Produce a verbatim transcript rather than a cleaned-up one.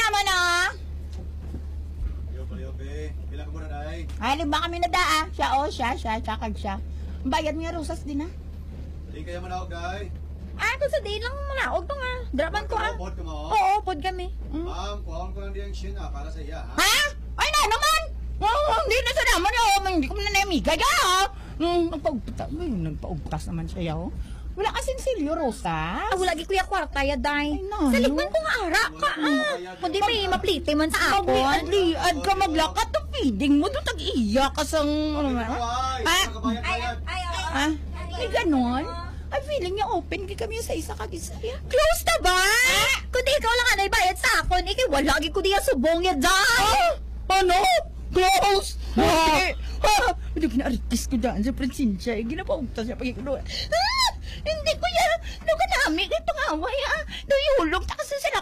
mo na? Yo, paliyo, be. Bilang ka muna, day. Ay, ba kami na daa? Siya, oh, siya, siya, tsakag siya. Bayad nga rosas din, ha? Hindi kaya manawag, day. Ah, kung sa day lang manaog to nga. Drapan ko ah. Pod ka mo. Oo, pod kami. Hmm? Ma'am, kuhaan ko lang din yung shin, ah, para sa iya, ha? Ha? Ay, na naman! Oh, hindi na sa naman, oh. Hindi ko na namigay, ha? Hmm, nagpaugtas. Ay, nagpaugtas naman siya, oh. Wala kasing silyo, Rosa. Ah, wala gi kuya kwarta ya, day. Ay, nano? Sa likman ko nga ara ka ah. Kundi may maplite man sa akon. Pag-liad ka maglakat, to feeding mo, to tag-iya ka sang... Ay, Ha? kabayan-bayan. Ha? Ay, ganon? Ay, feeling niya open kay kami sa isa kag-isaya. Close na ba? Kundi ikaw lang anay bayad sa akon. Ikay wala gi kundi ang subong ya, day. Ano? Close! Ha? Ha? Hindi kina-artist ko daan sa Prinsensya. Eh, ginapaugtas niya pag-ikulo. Ah! Hindi ko yan. Ano ka namin? Kay pangaway, ha? Do'y hulog. Takas na sila